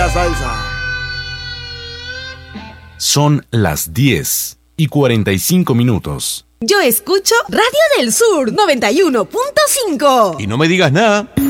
la salsa. Son las 10:45. Yo escucho Radio del Sur 91.5. Y no me digas nada.